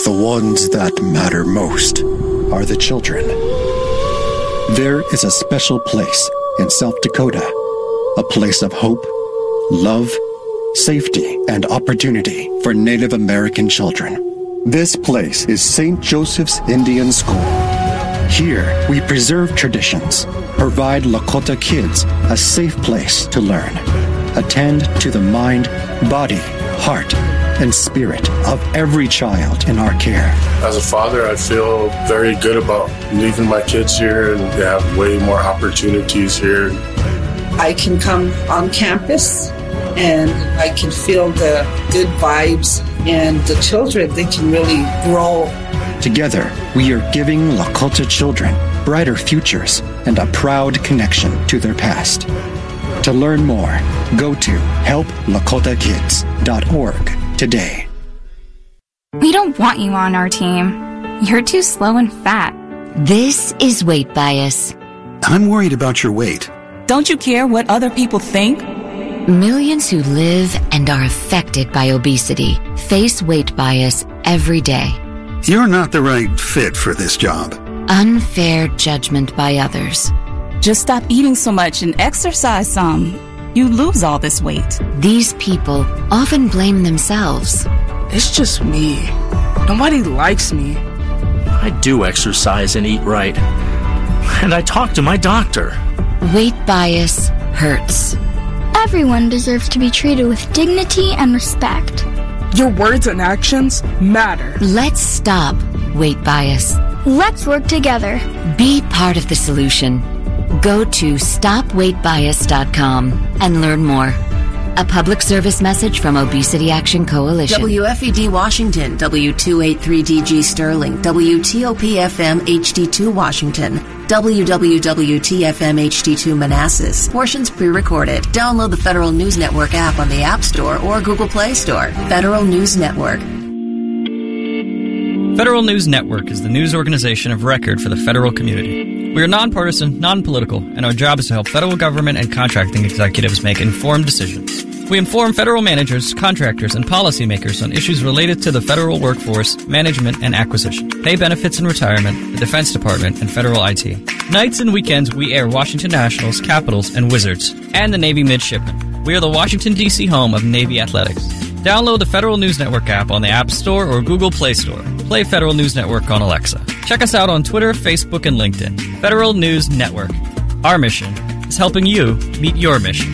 the ones that matter most are the children. There is a special place in South Dakota, a place of hope, love, safety, and opportunity for Native American children. This place is St. Joseph's Indian School. Here, we preserve traditions, provide Lakota kids a safe place to learn, attend to the mind, body, heart, and spirit of every child in our care. As a father, I feel very good about leaving my kids here, and they have way more opportunities here. I can come on campus and I can feel the good vibes, and the children, they can really grow. Together, we are giving Lakota children brighter futures and a proud connection to their past. To learn more, go to helplakotakids.org today. We don't want you on our team. You're too slow and fat. This is weight bias. I'm worried about your weight. Don't you care what other people think? Millions who live and are affected by obesity face weight bias every day. You're not the right fit for this job. Unfair judgment by others. Just stop eating so much and exercise some. You lose all this weight. These people often blame themselves. It's just me. Nobody likes me. I do exercise and eat right. And I talk to my doctor. Weight bias hurts. Everyone deserves to be treated with dignity and respect. Your words and actions matter. Let's stop weight bias. Let's work together. Be part of the solution. Go to stopweightbias.com and learn more. A public service message from Obesity Action Coalition. WFED Washington, W283DG Sterling, WTOP-FM HD2 Washington, WWWT-FM HD2 Manassas. Portions pre-recorded. Download the Federal News Network app on the App Store or Google Play Store. Federal News Network. Federal News Network is the news organization of record for the federal community. We are nonpartisan, non-political, and our job is to help federal government and contracting executives make informed decisions. We inform federal managers, contractors, and policymakers on issues related to the federal workforce, management, and acquisition, pay benefits and retirement, the Defense Department, and federal IT. Nights and weekends, we air Washington Nationals, Capitals, and Wizards, and the Navy Midshipmen. We are the Washington, D.C. home of Navy Athletics. Download the Federal News Network app on the App Store or Google Play Store. Play Federal News Network on Alexa. Check us out on Twitter, Facebook, and LinkedIn. Federal News Network. Our mission is helping you meet your mission.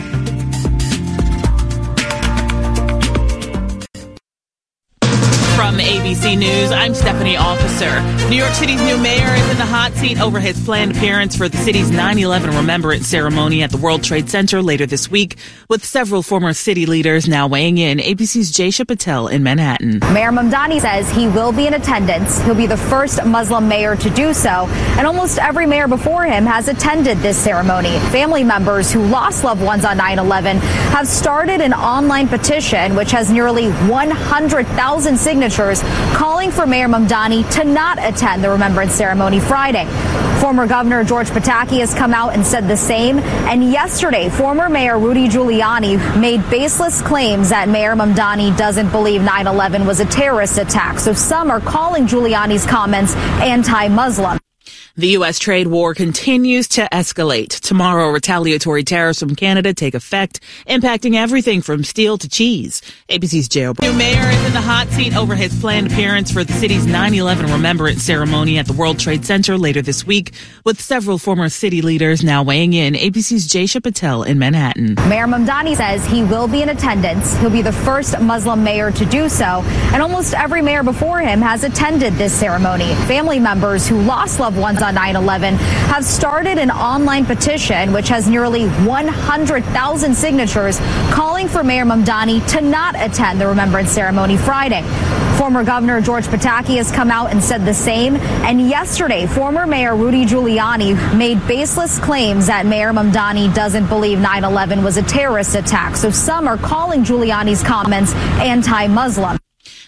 From ABC News, I'm Stephanie Officer. New York City's new mayor is in the hot seat over his planned appearance for the city's 9/11 Remembrance ceremony at the World Trade Center later this week, with several former city leaders now weighing in. ABC's Jaysha Patel in Manhattan. Mayor Mamdani says he will be in attendance. He'll be the first Muslim mayor to do so, and almost every mayor before him has attended this ceremony. Family members who lost loved ones on 9/11 have started an online petition which has nearly 100,000 signatures calling for Mayor Mamdani to not attend the Remembrance ceremony Friday. Former Governor George Pataki has come out and said the same. And yesterday, former Mayor Rudy Giuliani made baseless claims that Mayor Mamdani doesn't believe 9/11 was a terrorist attack. So some are calling Giuliani's comments anti-Muslim. The U.S. trade war continues to escalate. Tomorrow, retaliatory tariffs from Canada take effect, impacting everything from steel to cheese. ABC's Jay O'Brien. New mayor is in the hot seat over his planned appearance for the city's 9/11 Remembrance ceremony at the World Trade Center later this week, with several former city leaders now weighing in. ABC's Jaysha Patel in Manhattan. Mayor Mamdani says he will be in attendance. He'll be the first Muslim mayor to do so, and almost every mayor before him has attended this ceremony. Family members who lost loved ones on 9/11 have started an online petition which has nearly 100,000 signatures calling for Mayor Mamdani to not attend the Remembrance ceremony Friday. Former Governor George Pataki has come out and said the same. And yesterday, former Mayor Rudy Giuliani made baseless claims that Mayor Mamdani doesn't believe 9/11 was a terrorist attack. So some are calling Giuliani's comments anti-Muslim.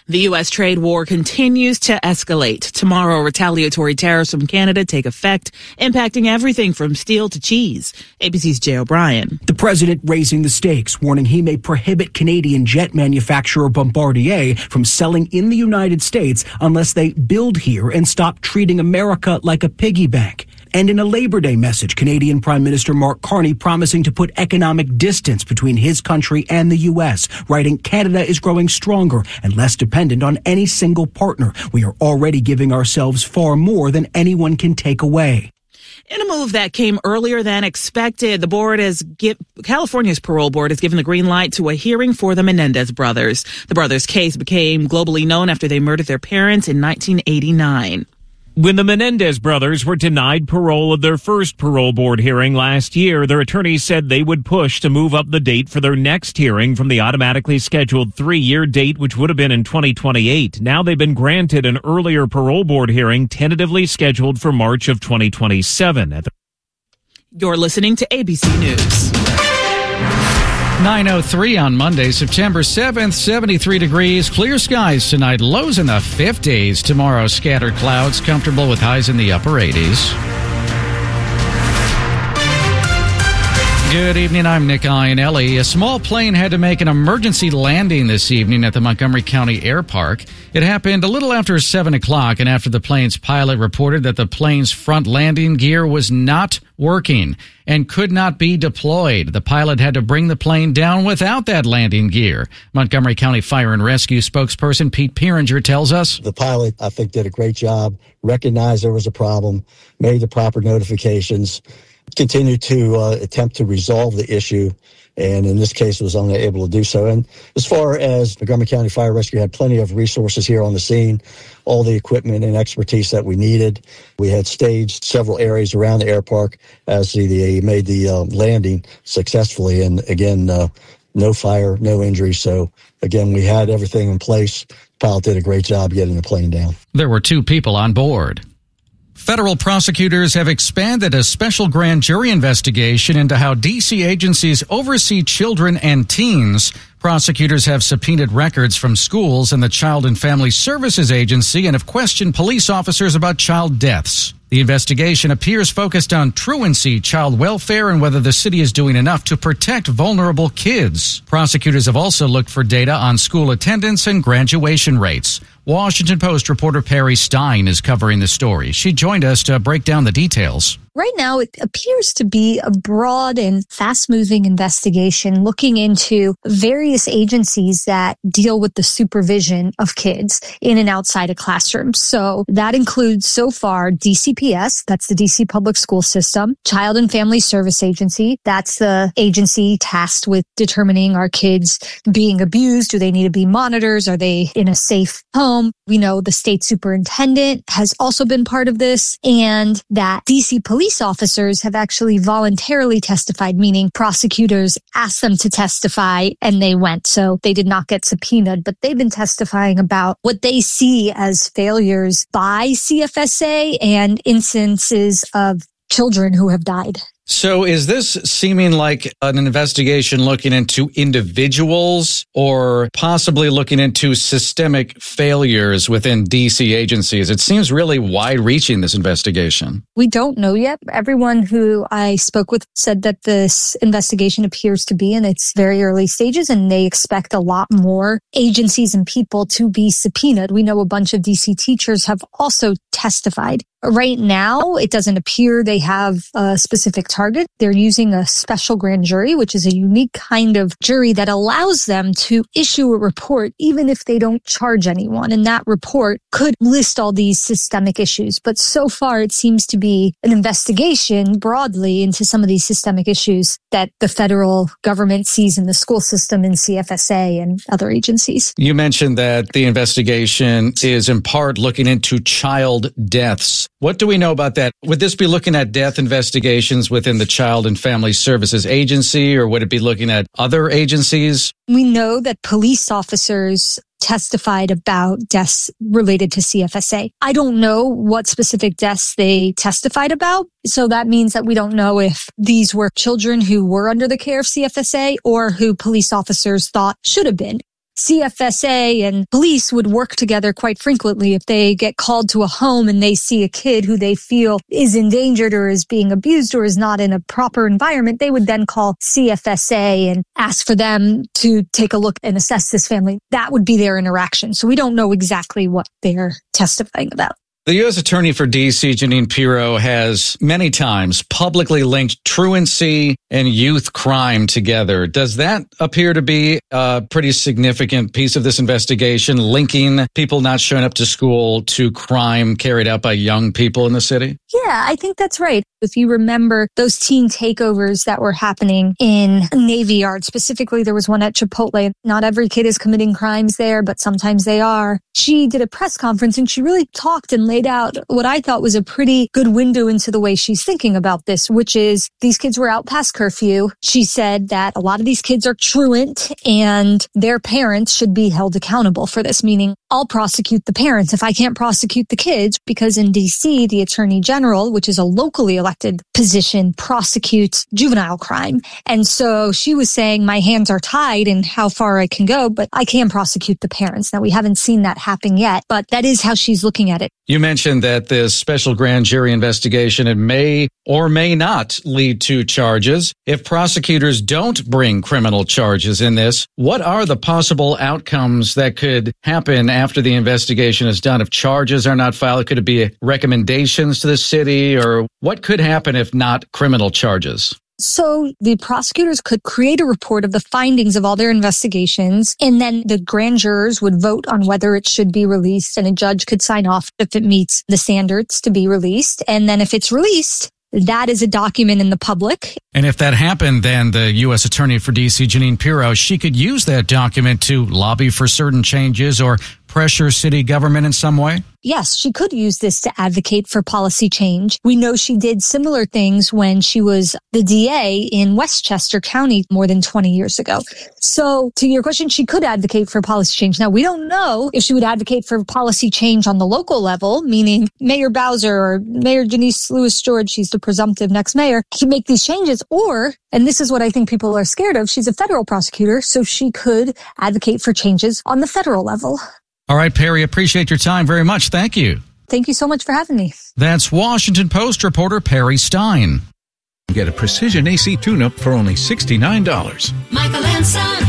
The U.S. trade war continues to escalate. Tomorrow, retaliatory tariffs from Canada take effect, impacting everything from steel to cheese. ABC's Jay O'Brien. The president raising the stakes, warning he may prohibit Canadian jet manufacturer Bombardier from selling in the United States unless they build here and stop treating America like a piggy bank. And in a Labor Day message, Canadian Prime Minister Mark Carney promising to put economic distance between his country and the U.S., writing Canada is growing stronger and less dependent on any single partner. We are already giving ourselves far more than anyone can take away. In a move that came earlier than expected, California's parole board has given the green light to a hearing for the Menendez brothers. The brothers' case became globally known after they murdered their parents in 1989. When the Menendez brothers were denied parole at their first parole board hearing last year, their attorneys said they would push to move up the date for their next hearing from the automatically scheduled 3-year date, which would have been in 2028. Now they've been granted an earlier parole board hearing tentatively scheduled for March of 2027. You're listening to ABC News. 9:03 on Monday, September 7th, 73 degrees, clear skies tonight, lows in the 50s. Tomorrow, scattered clouds, comfortable with highs in the upper 80s. Good evening, I'm Nick Iannelli. A small plane had to make an emergency landing this evening at the Montgomery County Air Park. It happened a little after 7 o'clock and after the plane's pilot reported that the plane's front landing gear was not working and could not be deployed. The pilot had to bring the plane down without that landing gear. Montgomery County Fire and Rescue spokesperson Pete Pieringer tells us. The pilot, I think, did a great job, recognized there was a problem, made the proper notifications, continued to attempt to resolve the issue, and in this case was only able to do so. And as far as Montgomery County Fire Rescue had plenty of resources here on the scene, all the equipment and expertise that we needed. We had staged several areas around the air park as they made the landing successfully. And again, no fire, no injuries. So again, we had everything in place. The pilot did a great job getting the plane down. There were 2 people on board. Federal prosecutors have expanded a special grand jury investigation into how D.C. agencies oversee children and teens. Prosecutors have subpoenaed records from schools and the Child and Family Services Agency and have questioned police officers about child deaths. The investigation appears focused on truancy, child welfare, and whether the city is doing enough to protect vulnerable kids. Prosecutors have also looked for data on school attendance and graduation rates. Washington Post reporter Perry Stein is covering the story. She joined us to break down the details. Right now, it appears to be a broad and fast-moving investigation looking into various agencies that deal with the supervision of kids in and outside of classrooms. So that includes, so far, DCPS, that's the DC Public School System, Child and Family Service Agency, that's the agency tasked with determining are kids being abused, do they need to be monitors, are they in a safe home? We know the state superintendent has also been part of this, and that DC police officers have actually voluntarily testified, meaning prosecutors asked them to testify and they went. So they did not get subpoenaed, but they've been testifying about what they see as failures by CFSA and instances of children who have died. So is this seeming like an investigation looking into individuals or possibly looking into systemic failures within D.C. agencies? It seems really wide-reaching, this investigation. We don't know yet. Everyone who I spoke with said that this investigation appears to be in its very early stages, and they expect a lot more agencies and people to be subpoenaed. We know a bunch of D.C. teachers have also testified. Right now, it doesn't appear they have a specific target. They're using a special grand jury, which is a unique kind of jury that allows them to issue a report even if they don't charge anyone. And that report could list all these systemic issues. But so far, it seems to be an investigation broadly into some of these systemic issues that the federal government sees in the school system, in CFSA and other agencies. You mentioned that the investigation is in part looking into child deaths. What do we know about that? Would this be looking at death investigations within the Child and Family Services Agency, or would it be looking at other agencies? We know that police officers testified about deaths related to CFSA. I don't know what specific deaths they testified about. So that means that we don't know if these were children who were under the care of CFSA or who police officers thought should have been. CFSA and police would work together quite frequently. If they get called to a home and they see a kid who they feel is endangered or is being abused or is not in a proper environment, they would then call CFSA and ask for them to take a look and assess this family. That would be their interaction. So we don't know exactly what they're testifying about. The U.S. Attorney for D.C., Jeanine Pirro, has many times publicly linked truancy and youth crime together. Does that appear to be a pretty significant piece of this investigation, linking people not showing up to school to crime carried out by young people in the city? Yeah, I think that's right. If you remember those teen takeovers that were happening in Navy Yard, specifically there was one at Chipotle. Not every kid is committing crimes there, but sometimes they are. She did a press conference and she really talked and laid out what I thought was a pretty good window into the way she's thinking about this, which is these kids were out past curfew. She said that a lot of these kids are truant and their parents should be held accountable for this, meaning I'll prosecute the parents if I can't prosecute the kids, because in D.C., the Attorney General, which is a locally elected position, prosecutes juvenile crime. And so she was saying my hands are tied in how far I can go, but I can prosecute the parents. Now, we haven't seen that happen yet, but that is how she's looking at it. You mentioned that this special grand jury investigation, it may or may not lead to charges. If prosecutors don't bring criminal charges in this, what are the possible outcomes that could happen after the investigation is done? If charges are not filed, could it be recommendations to the city, or what could happen if not criminal charges? So the prosecutors could create a report of the findings of all their investigations, and then the grand jurors would vote on whether it should be released, and a judge could sign off if it meets the standards to be released. And then if it's released, that is a document in the public. And if that happened, then the U.S. Attorney for D.C., Jeanine Pirro, she could use that document to lobby for certain changes or pressure city government in some way? Yes, she could use this to advocate for policy change. We know she did similar things when she was the DA in Westchester County more than 20 years ago. So to your question, she could advocate for policy change. Now, we don't know if she would advocate for policy change on the local level, meaning Mayor Bowser or Mayor Janice Lewis-George, she's the presumptive next mayor, can make these changes. Or, and this is what I think people are scared of, she's a federal prosecutor, so she could advocate for changes on the federal level. All right, Perry, appreciate your time very much. Thank you. Thank you so much for having me. That's Washington Post reporter Perry Stein. Get a Precision AC tune-up for only $69. Michael and Son.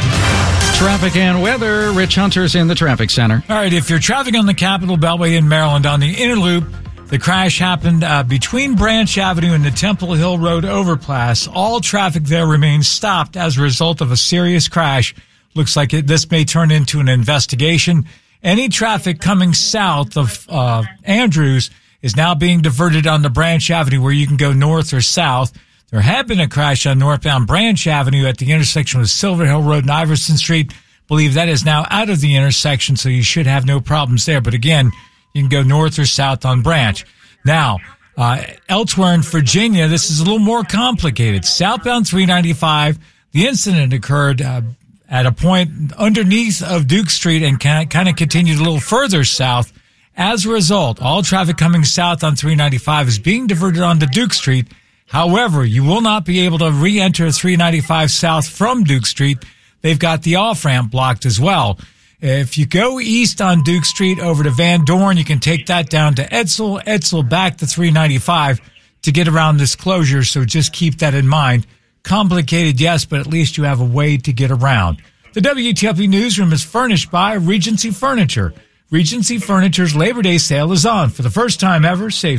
Traffic and weather. Rich Hunter's in the traffic center. All right, if you're traffic on the Capitol Beltway in Maryland on the inner loop, the crash happened between Branch Avenue and the Temple Hill Road overpass. All traffic there remains stopped as a result of a serious crash. Looks like this may turn into an investigation. Any traffic coming south of Andrews is now being diverted onto Branch Avenue, where you can go north or south. There had been a crash on northbound Branch Avenue at the intersection with Silver Hill Road and Iverson Street. Believe that is now out of the intersection, so you should have no problems there. But again, you can go north or south on Branch. Now, elsewhere in Virginia, this is a little more complicated. Southbound 395, the incident occurred at a point underneath of Duke Street and kind of continued a little further south. As a result, all traffic coming south on 395 is being diverted onto Duke Street. However, you will not be able to re-enter 395 south from Duke Street. They've got the off-ramp blocked as well. If you go east on Duke Street over to Van Dorn, you can take that down to Edsel back to 395 to get around this closure, so just keep that in mind. Complicated, yes, but at least you have a way to get around. The WTOP Newsroom is furnished by Regency Furniture. Regency Furniture's Labor Day sale is on. For the first time ever, save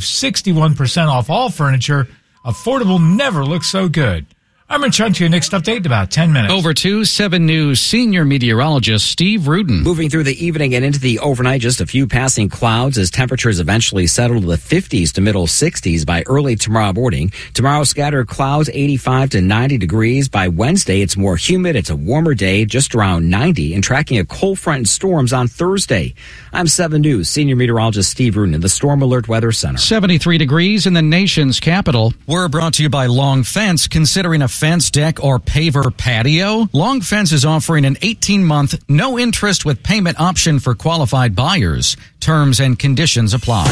61% off all furniture. Affordable never looks so good. I'm going to turn to your next update in about 10 minutes. Over to 7 News senior meteorologist Steve Rudin. Moving through the evening and into the overnight, just a few passing clouds as temperatures eventually settle to the 50s to middle 60s by early tomorrow morning. Tomorrow, scattered clouds, 85 to 90 degrees. By Wednesday, it's more humid. It's a warmer day, just around 90, and tracking a cold front and storms on Thursday. I'm 7 News senior meteorologist Steve Rudin in the Storm Alert Weather Center. 73 degrees in the nation's capital. We're brought to you by Long Fence. Considering a fence, deck, or paver patio? Long Fence is offering an 18-month, no-interest with payment option for qualified buyers. Terms and conditions apply.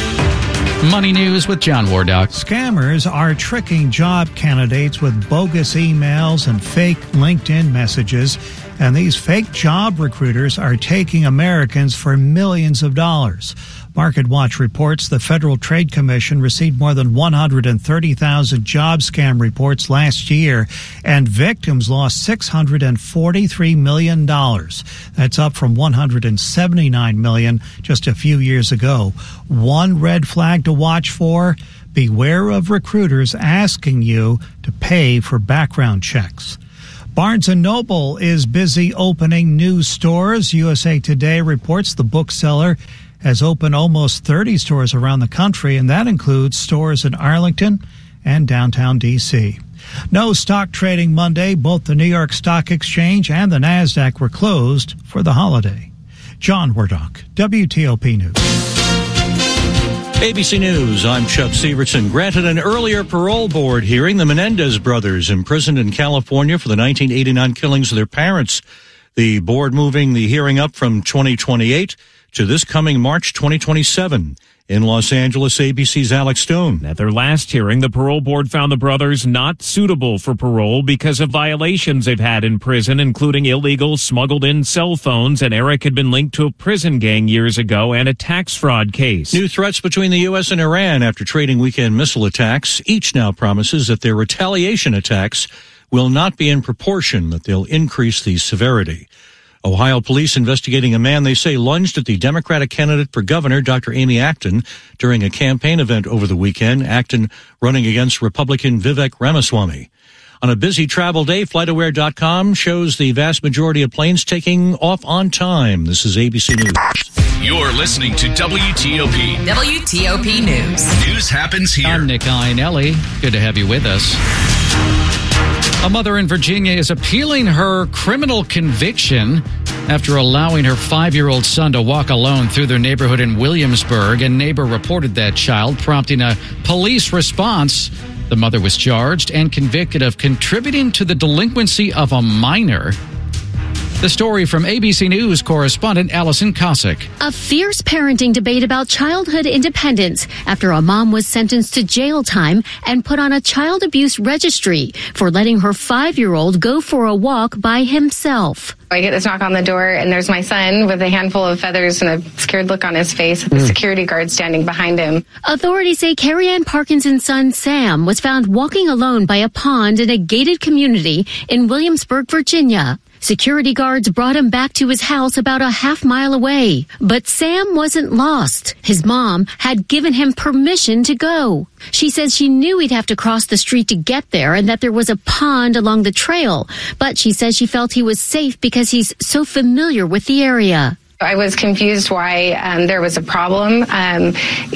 Money News with John Wardock. Scammers are tricking job candidates with bogus emails and fake LinkedIn messages. And these fake job recruiters are taking Americans for millions of dollars. MarketWatch reports the Federal Trade Commission received more than 130,000 job scam reports last year, and victims lost $643 million. That's up from $179 million just a few years ago. One red flag to watch for: beware of recruiters asking you to pay for background checks. Barnes & Noble is busy opening new stores. USA Today reports the bookseller has opened almost 30 stores around the country, and that includes stores in Arlington and downtown D.C. No stock trading Monday. Both the New York Stock Exchange and the NASDAQ were closed for the holiday. John Wardock, WTOP News. ABC News, I'm Chuck Severson. Granted an earlier parole board hearing, the Menendez brothers imprisoned in California for the 1989 killings of their parents. The board moving the hearing up from 2028 to this coming March 2027. In Los Angeles, ABC's Alex Stone. At their last hearing, the parole board found the brothers not suitable for parole because of violations they've had in prison, including illegal smuggled-in cell phones, and Eric had been linked to a prison gang years ago and a tax fraud case. New threats between the U.S. and Iran after trading weekend missile attacks. Each now promises that their retaliation attacks will not be in proportion, that they'll increase the severity. Ohio police investigating a man they say lunged at the Democratic candidate for governor, Dr. Amy Acton, during a campaign event over the weekend. Acton running against Republican Vivek Ramaswamy. On a busy travel day, FlightAware.com shows the vast majority of planes taking off on time. This is ABC News. You're listening to WTOP. WTOP News. News happens here. I'm Nick Iannelli. Good to have you with us. A mother in Virginia is appealing her criminal conviction after allowing her 5-year-old son to walk alone through their neighborhood in Williamsburg. A neighbor reported that child, prompting a police response. The mother was charged and convicted of contributing to the delinquency of a minor. The story from ABC News correspondent Allison Cossack. A fierce parenting debate about childhood independence after a mom was sentenced to jail time and put on a child abuse registry for letting her 5-year-old go for a walk by himself. I get this knock on the door, and there's my son with a handful of feathers and a scared look on his face, with the security guard standing behind him. Authorities say Carrie Ann Parkinson's son, Sam, was found walking alone by a pond in a gated community in Williamsburg, Virginia. Security guards brought him back to his house about a half-mile away. But Sam wasn't lost. His mom had given him permission to go. She says she knew he'd have to cross the street to get there and that there was a pond along the trail. But she says she felt he was safe because he's so familiar with the area. I was confused why there was a problem. I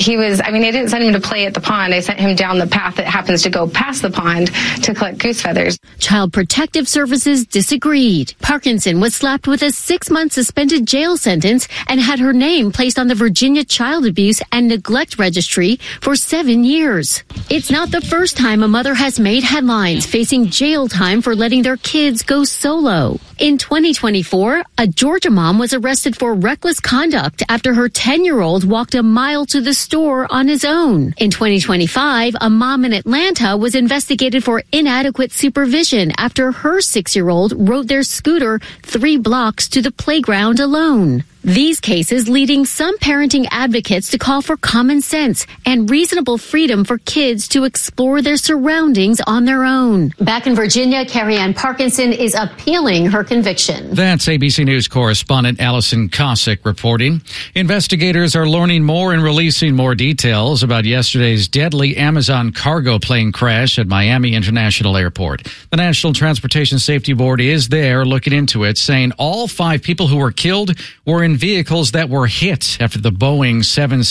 didn't send him to play at the pond. I sent him down the path that happens to go past the pond to collect goose feathers. Child Protective Services disagreed. Parkinson was slapped with a 6-month suspended jail sentence and had her name placed on the Virginia Child Abuse and Neglect Registry for 7 years. It's not the first time a mother has made headlines facing jail time for letting their kids go solo. In 2024, a Georgia mom was arrested for reckless conduct after her 10-year-old walked a mile to the store on his own. In 2025, a mom in Atlanta was investigated for inadequate supervision after her 6-year-old rode their scooter 3 blocks to the playground alone. These cases leading some parenting advocates to call for common sense and reasonable freedom for kids to explore their surroundings on their own. Back in Virginia, Carrie Ann Parkinson is appealing her conviction. That's ABC News correspondent Allison Cossack reporting. Investigators are learning more and releasing more details about yesterday's deadly Amazon cargo plane crash at Miami International Airport. The National Transportation Safety Board is there looking into it, saying all 5 people who were killed were in vehicles that were hit after the Boeing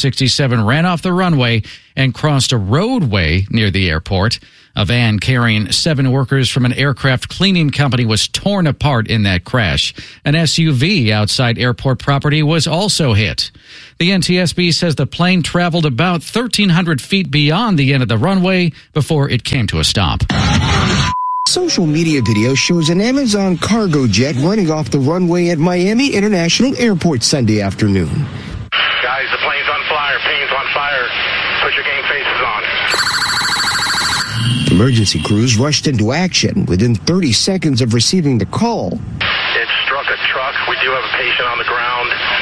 767 ran off the runway and crossed a roadway near the airport. A van carrying 7 workers from an aircraft cleaning company was torn apart in that crash. An SUV outside airport property was also hit. The NTSB says the plane traveled about 1,300 feet beyond the end of the runway before it came to a stop. Social media video shows an Amazon cargo jet running off the runway at Miami International Airport Sunday afternoon. Guys, the plane's on fire. Plane's on fire. Put your game faces on. Emergency crews rushed into action within 30 seconds of receiving the call. It's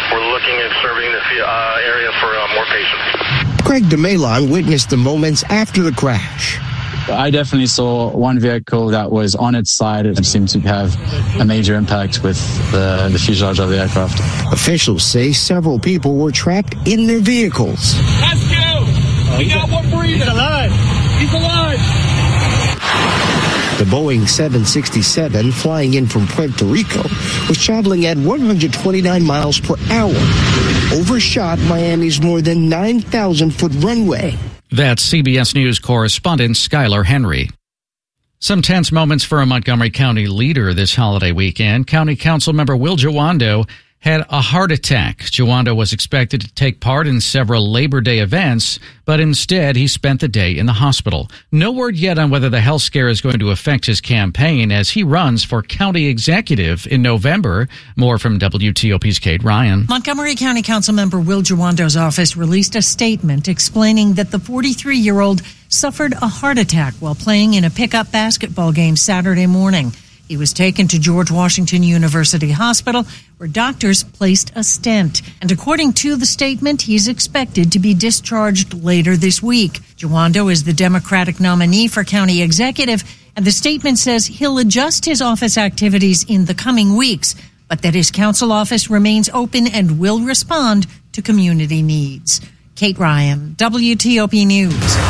We're looking at surveying the area for more patients. Craig DeMelon witnessed the moments after the crash. I definitely saw one vehicle that was on its side. It seemed to have a major impact with the fuselage of the aircraft. Officials say several people were trapped in their vehicles. Let's go! We got one breathing. He's alive. He's alive. The Boeing 767, flying in from Puerto Rico, was traveling at 129 miles per hour. Overshot Miami's more than 9,000-foot runway. That's CBS News correspondent Skylar Henry. Some tense moments for a Montgomery County leader this holiday weekend. County Council member Will Jawando had a heart attack. Jawando was expected to take part in several Labor Day events, but instead he spent the day in the hospital. No word yet on whether the health scare is going to affect his campaign as he runs for county executive in November. More from WTOP's Kate Ryan. Montgomery County Council member Will Jawando's office released a statement explaining that the 43-year-old suffered a heart attack while playing in a pickup basketball game Saturday morning. He was taken to George Washington University Hospital, where doctors placed a stent. And according to the statement, he's expected to be discharged later this week. Jawando is the Democratic nominee for county executive, and the statement says he'll adjust his office activities in the coming weeks, but that his council office remains open and will respond to community needs. Kate Ryan, WTOP News.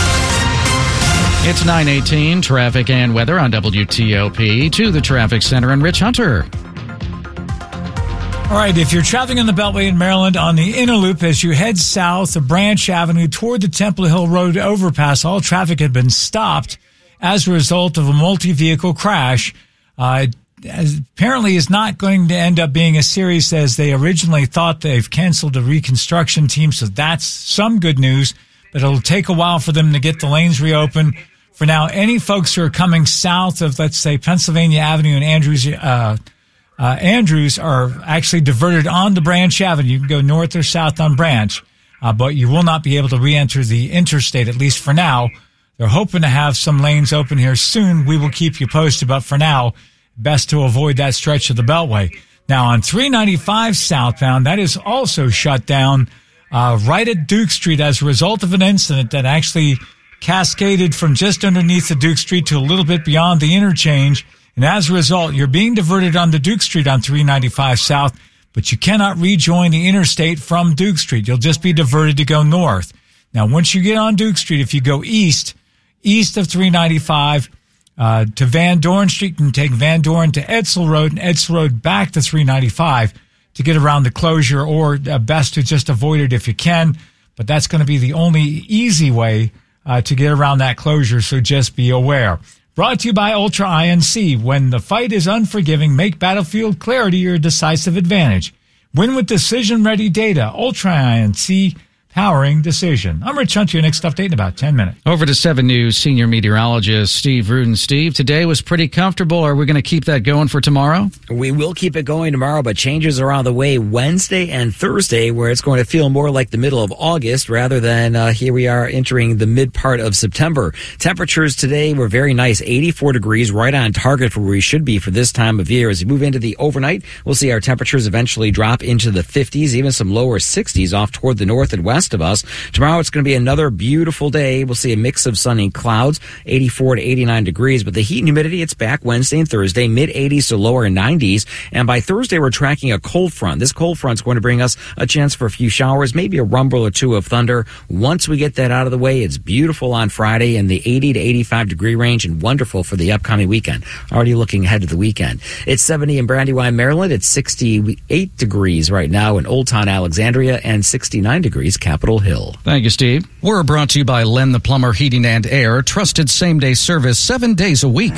It's 9:18, traffic and weather on WTOP. To the traffic center and Rich Hunter. All right, if you're traveling on the Beltway in Maryland on the inner loop as you head south of Branch Avenue toward the Temple Hill Road overpass, all traffic had been stopped as a result of a multi-vehicle crash. Apparently is not going to end up being as serious as they originally thought. They've canceled the reconstruction team, so that's some good news, but it'll take a while for them to get the lanes reopened. For now, any folks who are coming south of, let's say, Pennsylvania Avenue and Andrews are actually diverted on the Branch Avenue. You can go north or south on Branch, but you will not be able to re-enter the interstate, at least for now. They're hoping to have some lanes open here soon. We will keep you posted, but for now, best to avoid that stretch of the Beltway. Now, on 395 southbound, that is also shut down right at Duke Street as a result of an incident that actually cascaded from just underneath the Duke Street to a little bit beyond the interchange. And as a result, you're being diverted onto Duke Street on 395 South, but you cannot rejoin the interstate from Duke Street. You'll just be diverted to go north. Now, once you get on Duke Street, if you go east of 395 to Van Dorn Street, you can take Van Dorn to Edsel Road and Edsel Road back to 395 to get around the closure, or best to just avoid it if you can. But that's going to be the only easy way to get around that closure, so just be aware. Brought to you by Ultra INC. When the fight is unforgiving, make Battlefield Clarity your decisive advantage. Win with decision-ready data. Ultra INC, powering decision. I'm Rich Hunter. Your next update in about 10 minutes. Over to 7 News senior meteorologist Steve Rudin. Steve, today was pretty comfortable. Are we going to keep that going for tomorrow? We will keep it going tomorrow, but changes are on the way Wednesday and Thursday, where it's going to feel more like the middle of August rather than here we are entering the mid part of September. Temperatures today were very nice, 84 degrees, right on target for where we should be for this time of year. As we move into the overnight, we'll see our temperatures eventually drop into the 50s, even some lower 60s off toward the north and west of us. Tomorrow it's going to be another beautiful day. We'll see a mix of sun and clouds, 84 to 89 degrees, but the heat and humidity, it's back Wednesday and Thursday, mid 80s to lower 90s. And by Thursday, we're tracking a cold front. This cold front's going to bring us a chance for a few showers, maybe a rumble or two of thunder. Once we get that out of the way, it's beautiful on Friday in the 80 to 85 degree range and wonderful for the upcoming weekend. Already looking ahead to the weekend. It's 70 in Brandywine, Maryland. It's 68 degrees right now in Old Town Alexandria and 69 degrees Capitol Hill. Thank you, Steve. We're brought to you by Len the Plumber Heating and Air. Trusted same-day service 7 days a week.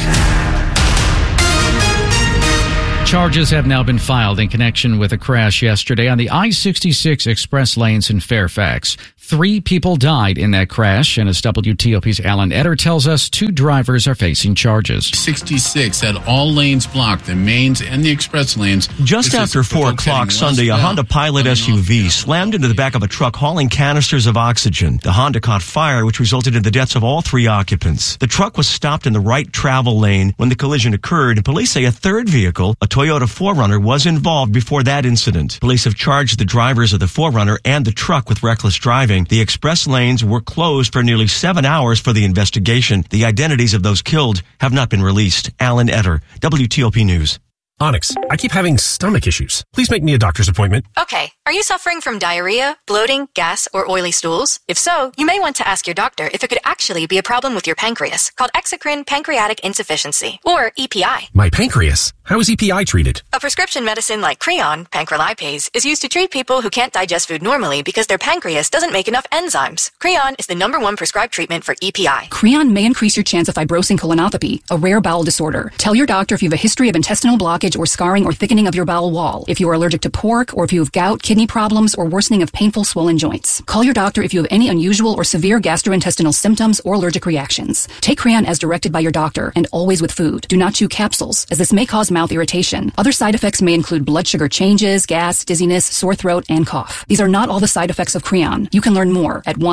Charges have now been filed in connection with a crash yesterday on the I-66 express lanes in Fairfax. 3 people died in that crash, and as WTOP's Alan Etter tells us, 2 drivers are facing charges. 66 had all lanes blocked, the mains and the express lanes. Just after 4 o'clock Sunday, a Honda Pilot SUV slammed into the back of a truck hauling canisters of oxygen. The Honda caught fire, which resulted in the deaths of all 3 occupants. The truck was stopped in the right travel lane when the collision occurred. Police say a third vehicle, a Toyota Toyota 4Runner was involved before that incident. Police have charged the drivers of the 4Runner and the truck with reckless driving. The express lanes were closed for nearly 7 hours for the investigation. The identities of those killed have not been released. Alan Etter, WTOP News. Onyx, I keep having stomach issues. Please make me a doctor's appointment. Okay. Are you suffering from diarrhea, bloating, gas, or oily stools? If so, you may want to ask your doctor if it could actually be a problem with your pancreas, called exocrine pancreatic insufficiency, or EPI. My pancreas? How is EPI treated? A prescription medicine like Creon, pancrelipase, is used to treat people who can't digest food normally because their pancreas doesn't make enough enzymes. Creon is the #1 prescribed treatment for EPI. Creon may increase your chance of fibrosing colonopathy, a rare bowel disorder. Tell your doctor if you have a history of intestinal blockage or scarring or thickening of your bowel wall, if you are allergic to pork, or if you have gout, kidney problems, or worsening of painful swollen joints. Call your doctor if you have any unusual or severe gastrointestinal symptoms or allergic reactions. Take Creon as directed by your doctor and always with food. Do not chew capsules, as this may cause mouth irritation. Other side effects may include blood sugar changes, gas, dizziness, sore throat, and cough. These are not all the side effects of Creon. You can learn more at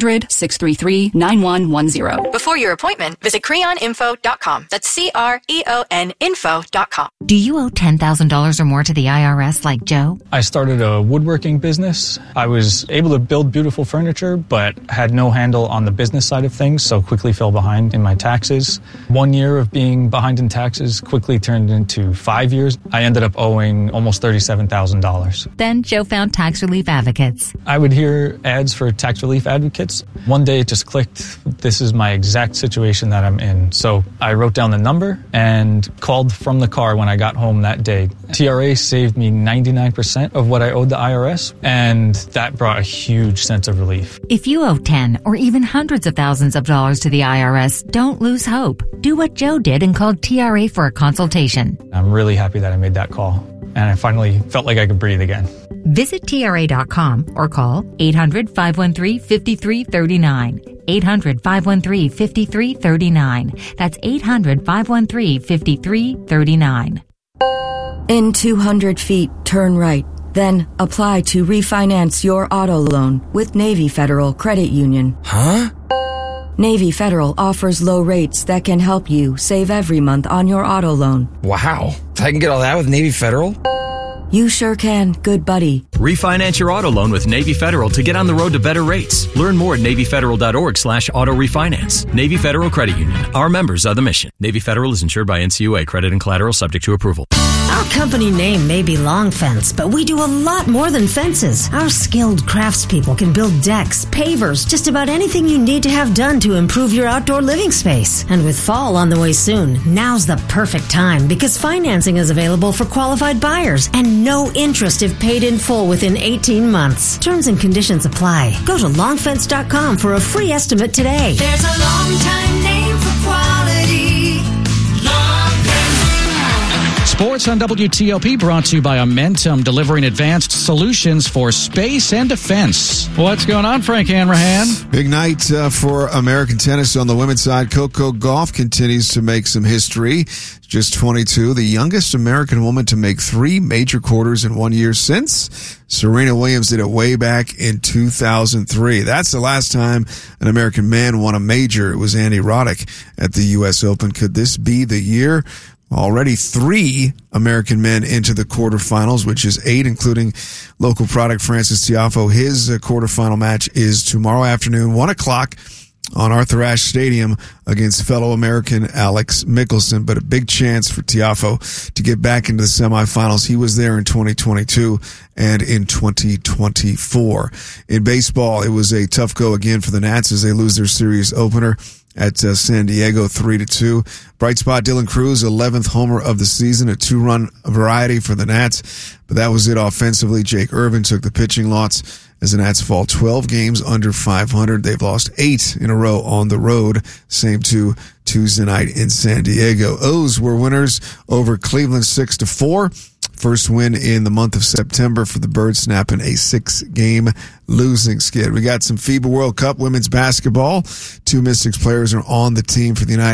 1-800-633-9110. Before your appointment, visit creoninfo.com. That's CREON info.com. Do you owe $10,000 or more to the IRS like Joe? I started a woodworking business. I was able to build beautiful furniture, but had no handle on the business side of things, so quickly fell behind in my taxes. 1 year of being behind in taxes quickly turned into 5 years. I ended up owing almost $37,000. Then Joe found Tax Relief Advocates. I would hear ads for Tax Relief Advocates. One day it just clicked. This is my exact situation that I'm in. So I wrote down the number and called from the car when I got home that day. TRA saved me 99% of what I owed the IRS, and that brought a huge sense of relief. If you owe 10 or even hundreds of thousands of dollars to the IRS, don't lose hope. Do what Joe did and call TRA for a consultation. I'm really happy that I made that call, and I finally felt like I could breathe again. Visit TRA.com or call 800-513-5339. 800-513-5339. That's 800-513-5339. In 200 feet, turn right. Then apply to refinance your auto loan with Navy Federal Credit Union. Huh? Navy Federal offers low rates that can help you save every month on your auto loan. Wow. I can get all that with Navy Federal? You sure can, good buddy. Refinance your auto loan with Navy Federal to get on the road to better rates. Learn more at NavyFederal.org/auto refinance. Navy Federal Credit Union. Our members are the mission. Navy Federal is insured by NCUA. Credit and collateral subject to approval. Our company name may be Long Fence, but we do a lot more than fences. Our skilled craftspeople can build decks, pavers, just about anything you need to have done to improve your outdoor living space. And with fall on the way soon, now's the perfect time because financing is available for qualified buyers and no interest if paid in full within 18 months. Terms and conditions apply. Go to longfence.com for a free estimate today. There's a long time name for quality. Sports on WTOP brought to you by Amentum, delivering advanced solutions for space and defense. What's going on, Frank Hanrahan? Big night for American tennis on the women's side. Coco Gauff continues to make some history. Just 22, the youngest American woman to make 3 major quarters in 1 year since Serena Williams did it way back in 2003. That's the last time an American man won a major. It was Andy Roddick at the U.S. Open. Could this be the year? Already 3 American men into the quarterfinals, which is 8, including local product Francis Tiafoe. His quarterfinal match is tomorrow afternoon, 1 o'clock on Arthur Ashe Stadium against fellow American Alex Mickelson. But a big chance for Tiafoe to get back into the semifinals. He was there in 2022 and in 2024. In baseball, it was a tough go again for the Nats as they lose their series opener at San Diego 3-2. Bright spot Dylan Cruz, 11th homer of the season, a 2-run variety for the Nats. But that was it offensively. Jake Irvin took the pitching loss as the Nats fall 12 games under 500. They've lost 8 in a row on the road. Same to Tuesday night in San Diego. O's were winners over Cleveland 6-4. First win in the month of September for the Birds, snapping a 6-game losing skid. We got some FIBA World Cup women's basketball. 2 Mystics players are on the team for the United